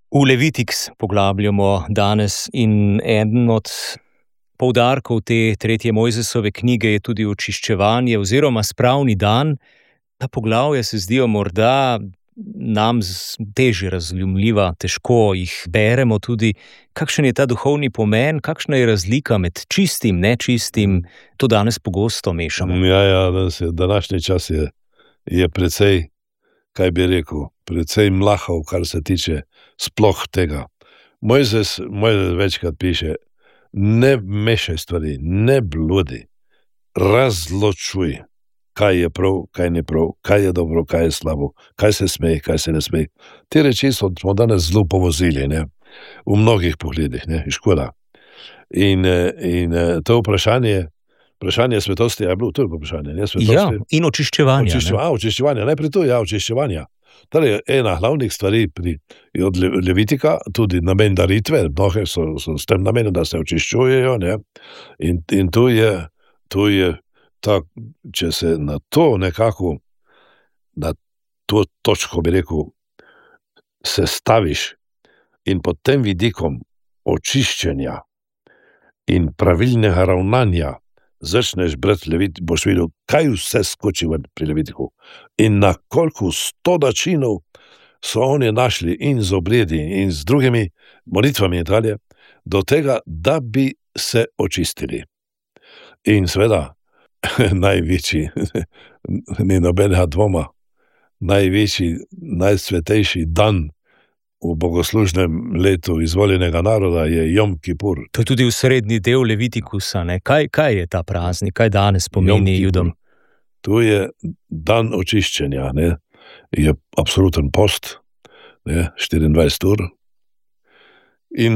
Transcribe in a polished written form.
V Levitiks poglabljamo danes in eden od poudarkov te tretje Mojzesove knjige je tudi očiščevanje oziroma spravni dan. Ta poglavja se zdijo morda nam težje razumljiva, težko jih beremo tudi. Kakšen je ta duhovni pomen, kakšna je razlika med čistim, nečistim, to danes pogosto mešamo. Današnji čas je precej, kaj bi rekel, precej mlahav, kar se tiče sploh tega. Mojzes večkrat piše, ne mešaj stvari, ne bludi, razločuj, kaj je prav, kaj ni prav, kaj je dobro, kaj je slabo, kaj se sme, kaj se ne sme. Te reči smo danes zelo povozili, ne? V mnogih pogledih, ne? Škoda. In to vprašanje svetosti je bilo, to je vprašanje, ne? Svetosti. Ja, in očiščevanja. Očiščevanja, najprej to je očiščevanja. Torej, ena glavnih stvari od Levitika, tudi namen daritve, mnoge so s tem namenom, da se očiščujejo, ne? In tu je tak, če se na to nekako, na to točko, bi rekel, se staviš in pod tem vidikom očiščenja in pravilnega ravnanja začneš brati Levit, boš videl, kaj vse skoči pri Levitiku in na koliko 100 načinov so oni našli in z obredi in z drugimi molitvami in dalje, do tega, da bi se očistili. In seveda, največji, ni nobenega dvoma, največji, najsvetejši dan v bogoslužnem letu izvoljenega naroda je Jom Kipur. To je tudi v srednji del Levitikusa, ne? Kaj je ta praznik, kaj danes pomeni Judom? Tu je dan očiščenja, ne? Je absoluten post, ne? 24 ur,